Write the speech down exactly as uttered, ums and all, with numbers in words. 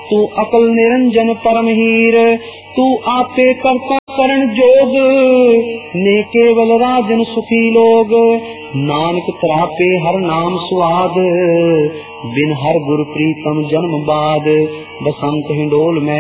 तू अकल निरंजन परम हीर, तू आपे करता करण जोग, ने केवल राजन सुखी लोग। नानक त्रापे हर नाम सुआद, बिन हर गुर प्रीतम जन्म बाद। बसंत हिंडोल में